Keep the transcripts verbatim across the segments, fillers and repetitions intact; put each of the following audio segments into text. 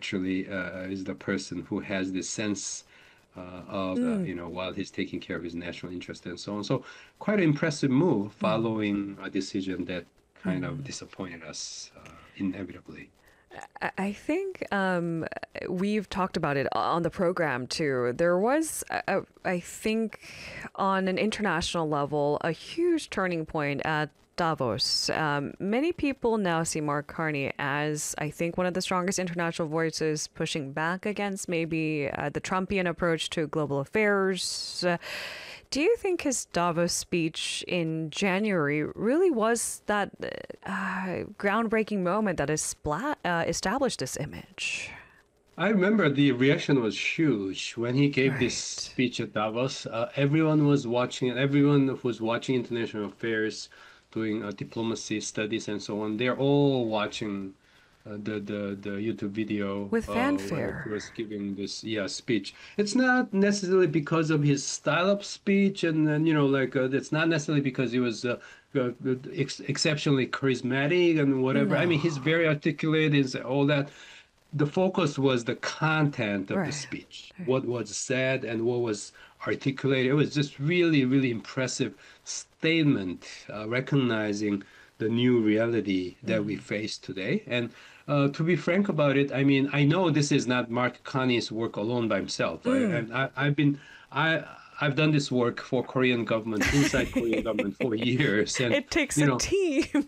actually uh, is the person who has this sense uh, of, uh, Mm, you know, while he's taking care of his national interest and so on. So quite an impressive move mm, following a decision that kind of mm. disappointed us uh, inevitably. I I think um, we've talked about it on the program too. There was, a, I think, on an international level, a huge turning point at Davos. Um, many people now see Mark Carney as, I think, one of the strongest international voices pushing back against maybe uh, the Trumpian approach to global affairs. Uh, do you think his Davos speech in January really was that uh, groundbreaking moment that is splat, uh, established this image? I remember the reaction was huge when he gave this Right. speech at Davos. Uh, everyone was watching, everyone who was watching international affairs, doing uh, diplomacy studies and so on. They're all watching uh, the the the YouTube video With uh, where he fanfare. was giving this yeah speech. It's not necessarily because of his style of speech, and then you know like uh, it's not necessarily because he was. Uh, uh, ex exceptionally charismatic and whatever. I No. mean, he's very articulate, is all that the focus was the content of the Right. speech, what was said and what was articulated. It was just really, really impressive statement, uh, recognizing the new reality that we Mm. face today. And uh, to be frank about it, I mean, I know this is not Mark Carney's work alone by himself. I, Mm. and I, I've been, I, I've done this work for Korean government, inside Korean government for years, and It takes you a know, team.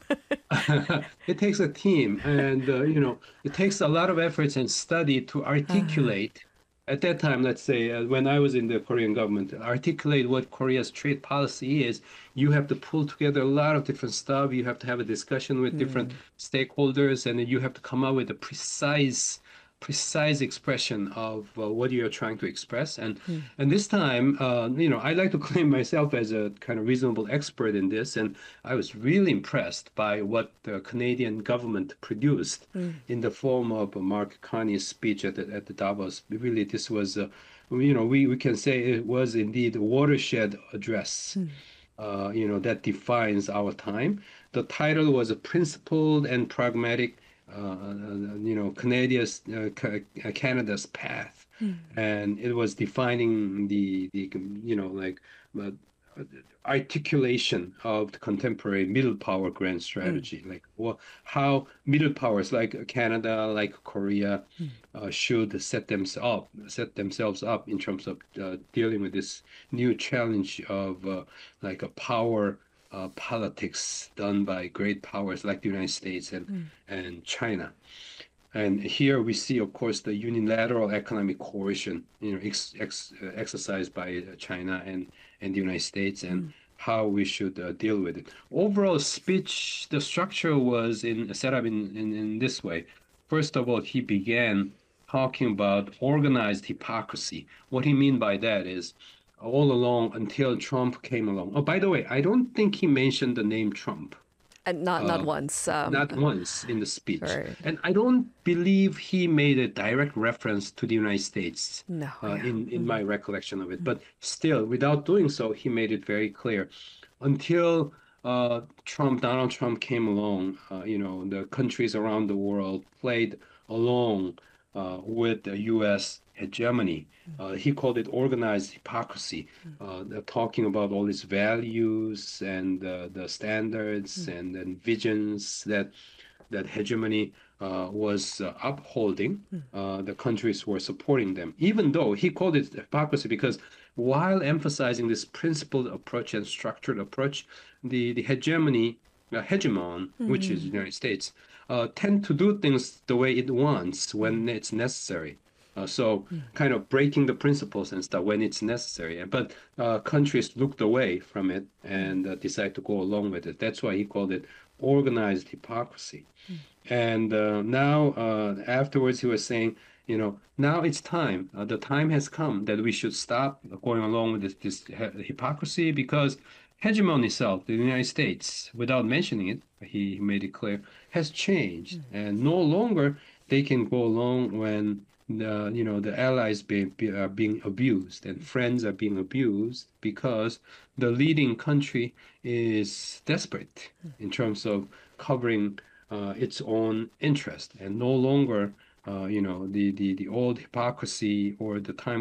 it takes a team, and uh, you know, it takes a lot of efforts and study to Uh, articulate. At that time, let's say uh, when I was in the Korean government, articulate what Korea's trade policy is. You have to pull together a lot of different stuff. You have to have a discussion with different mm. stakeholders, and then you have to come up with a precise, precise expression of uh, what you're trying to express. And Mm. and this time, uh, you know, I like to claim myself as a kind of reasonable expert in this, and I was really impressed by what the Canadian government produced Mm. in the form of Mark Carney's speech at the, at the Davos. Really, this was, uh, you know, we, we can say it was indeed a watershed address, Mm. uh, you know, that defines our time. The title was a principled and pragmatic, uh, uh, you know, Canada's, uh, Canada's path. Mm. And it was defining the, the you know, like, uh, articulation of the contemporary middle power grand Mm. strategy, like well, how middle powers like Canada, like Korea, Mm. uh, should set themselves up, set themselves up in terms of uh, dealing with this new challenge of uh, like a power uh, politics done by great powers like the United States and Mm. and China. And here we see, of course, the unilateral economic coercion, you know, ex ex uh, exercised by uh, China and and the United States, and Mm. how we should uh, deal with it. Overall speech, the structure was in set up in, in in this way. First of all, he began talking about organized hypocrisy. What he mean by that is all along until Trump came along. Oh, by the way, I don't think he mentioned the name Trump And not not uh, once. Um, not once in the speech. right. And I don't believe he made a direct reference to the United States No. uh, Yeah. in, in my Mm. recollection of it. Mm. But still, without doing so, he made it very clear. Until uh, Trump, Donald Trump came along, uh, you know, the countries around the world played along uh, with the U S hegemony. Uh, he called it organized hypocrisy, uh, they're talking about all these values and uh, the standards Mm. and, and visions that that hegemony uh, was uh, upholding. Mm. Uh, the countries were supporting them, even though he called it hypocrisy because while emphasizing this principled approach and structured approach, the, the hegemony, uh, hegemon, which is the Mm. United States, uh, tend to do things the way it wants Mm. when it's necessary. Uh, so Mm. kind of breaking the principles and stuff when it's necessary. But uh, countries looked away from it Mm. and uh, decided to go along with it. That's why he called it organized hypocrisy. Mm. And uh, now, uh, afterwards, he was saying, you know, now it's time. Uh, the time has come that we should stop going along with this, this hypocrisy because hegemony itself, the United States, without mentioning it, he made it clear, has changed. Mm. And no longer they can go along when the, you know, the allies be, be, are being abused and friends are being abused because the leading country is desperate in terms of covering uh, its own interest and no longer uh, you know, the, the, the old hypocrisy or the time